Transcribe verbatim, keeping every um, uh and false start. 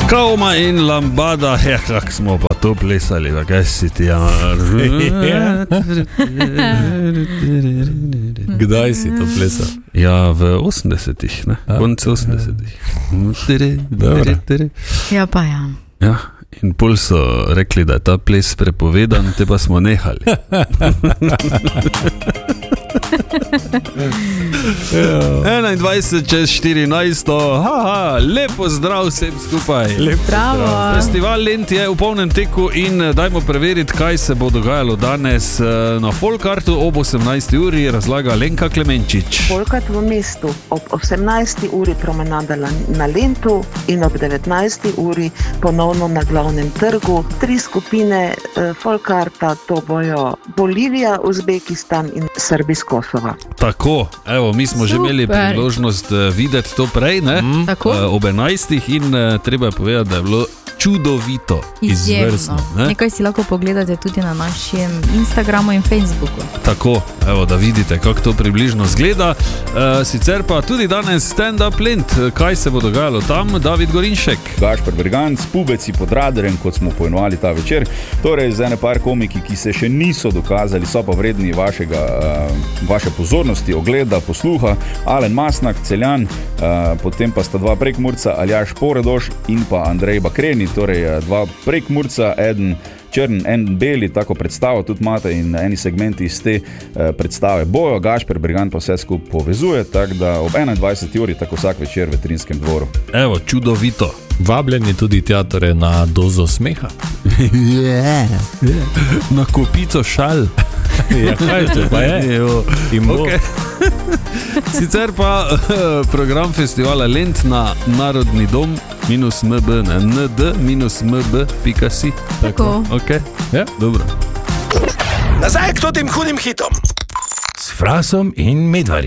Kauma in Lambada, ja, kak smo pa to plesali, da kaj si ti, ja. Kdaj si to plesal? Ja, v osemdesetih, ne, konce osemdesetih. Ja, pa ja. Ja, in pol so rekli, da je ta ples prepovedan, te pa smo nehali. enaindvajset čez štirinajst, haha, lepo zdrav vsem skupaj. Lepo zdrav. Festival Lent je v polnem teku in dajmo preveriti, kaj se bo dogajalo danes na Folkartu ob osemnajsti uri, razlaga Lenka Klemenčič. Folkart v mestu ob osemnajsti uri promenada na Lentu in ob devetnajsti uri ponovno na glavnem trgu. Tri skupine eh, Folkarta, to bojo Bolivija, Uzbekistan in Srbi iz Kosova. Tako, evo, mi smo Super. že imeli priložnost uh, videti to prej, ne? Mm. Tako. Uh, ob enajstih in uh, treba je povedati, da je bilo čudovito, izvrstno. Ne? Nekaj si lahko pogledate tudi na našem Instagramu in Facebooku. Tako, evo, da vidite, kako to približno zgleda. Uh, sicer pa tudi danes stand-up Lent, kaj se bo dogajalo tam, David Gorinšek. Gašper Berganc, Pubeci pod radarjem, kot smo poimenovali ta večer. Torej, z ene par komiki, ki se še niso dokazali, so pa vredni vašega, uh, vaše pozornosti, ogleda, posluha. Alen Masnak, Celjan, uh, potem pa sta dva Prekmurca, Aljaž Poredoš in pa Andrej Bakreni. Torej, dva Prekmurca, eden črn, en beli, tako predstavo tudi imate in eni segmenti iz te eh, predstave bojo. Gašper Bergan pa vse skupaj povezuje, tako da ob enaindvajseti uri, tako vsak večer v Trinskem dvoru. Evo, čudovito. Vabljeni tudi teatre na dozo smeha. Na kopico šal. Ja, kaj to pa je? Jo. In bo. Okay. Sicer pa program festivala Lent na Narodni dom minus mb, ne, nd minus mb pika si. Tako. Ok, Ja. dobro. Nazaj k tem hudim hitom. S Frasom in Medvarjem.